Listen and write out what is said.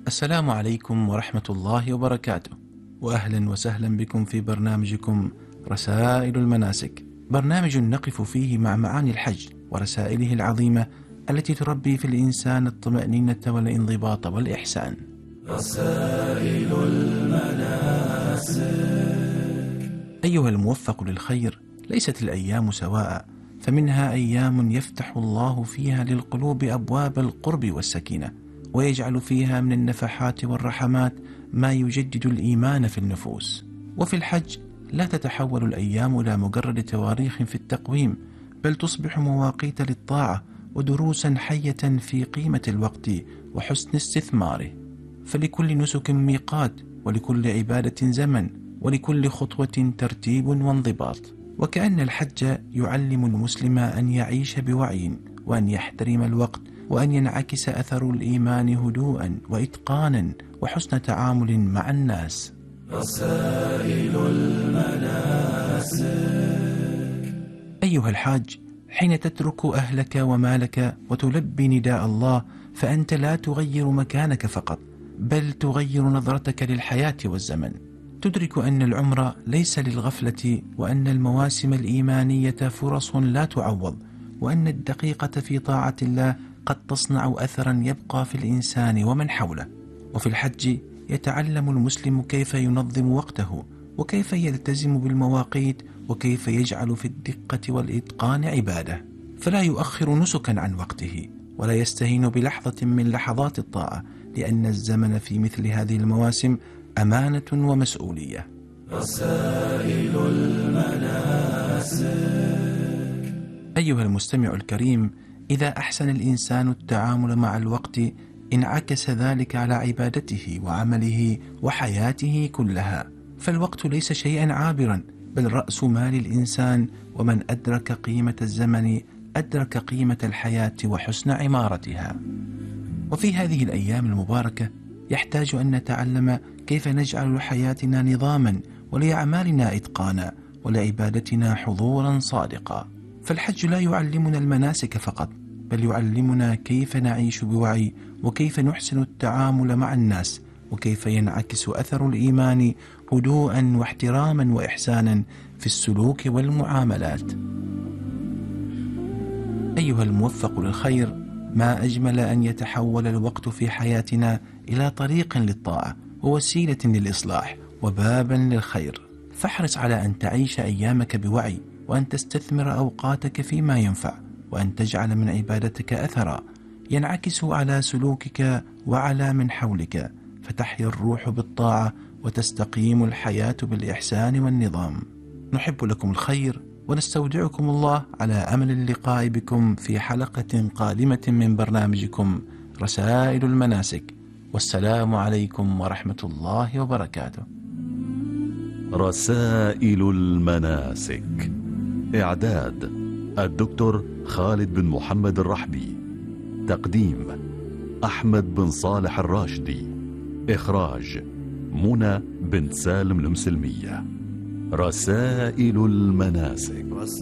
السلام عليكم ورحمة الله وبركاته، وأهلا وسهلا بكم في برنامجكم رسائل المناسك، برنامج نقف فيه مع معاني الحج ورسائله العظيمة التي تربي في الإنسان الطمأنينة والانضباط والإحسان. رسائل المناسك. أيها الموفق للخير، ليست الأيام سواء، فمنها أيام يفتح الله فيها للقلوب أبواب القرب والسكينة، ويجعل فيها من النفحات والرحمات ما يجدد الإيمان في النفوس. وفي الحج لا تتحول الأيام إلى مجرد تواريخ في التقويم، بل تصبح مواقيت للطاعة ودروسا حية في قيمة الوقت وحسن استثماره. فلكل نسك ميقات، ولكل عبادة زمن، ولكل خطوة ترتيب وانضباط. وكأن الحج يعلم المسلم أن يعيش بوعي، وأن يحترم الوقت، وأن ينعكس أثر الإيمان هدوءا وإتقانا وحسن تعامل مع الناس. رسائل المناسك. أيها الحاج، حين تترك أهلك ومالك وتلبي نداء الله، فأنت لا تغير مكانك فقط، بل تغير نظرتك للحياة والزمن. تدرك أن العمر ليس للغفلة، وأن المواسم الإيمانية فرص لا تعوض، وأن الدقيقة في طاعة الله قد تصنع أثرا يبقى في الإنسان ومن حوله. وفي الحج يتعلم المسلم كيف ينظم وقته، وكيف يلتزم بالمواقيت، وكيف يجعل في الدقة والإتقان عبادة، فلا يؤخر نسكا عن وقته، ولا يستهين بلحظة من لحظات الطاعة، لأن الزمن في مثل هذه المواسم أمانة ومسؤولية. رسائل المناسك. أيها المستمع الكريم، إذا أحسن الإنسان التعامل مع الوقت انعكس ذلك على عبادته وعمله وحياته كلها. فالوقت ليس شيئا عابرا، بل رأس مال الإنسان، ومن أدرك قيمة الزمن أدرك قيمة الحياة وحسن عمارتها. وفي هذه الأيام المباركة يحتاج أن نتعلم كيف نجعل لحياتنا نظاما، ولأعمالنا إتقانا، ولعبادتنا حضورا صادقا. فالحج لا يعلمنا المناسك فقط، بل يعلمنا كيف نعيش بوعي، وكيف نحسن التعامل مع الناس، وكيف ينعكس أثر الإيمان هدوءا واحتراما وإحسانا في السلوك والمعاملات. أيها الموفق للخير، ما أجمل أن يتحول الوقت في حياتنا إلى طريق للطاعة، ووسيلة للإصلاح، وبابا للخير. فاحرص على أن تعيش أيامك بوعي، وأن تستثمر أوقاتك فيما ينفع، وأن تجعل من عبادتك أثرا ينعكس على سلوكك وعلى من حولك، فتحيا الروح بالطاعة، وتستقيم الحياة بالإحسان والنظام. نحب لكم الخير، ونستودعكم الله على أمل اللقاء بكم في حلقة قادمة من برنامجكم رسائل المناسك. والسلام عليكم ورحمة الله وبركاته. رسائل المناسك. إعداد الدكتور خالد بن محمد الرحبي. تقديم أحمد بن صالح الراشدي. إخراج منى بنت سالم المسلمية. رسائل المناسك.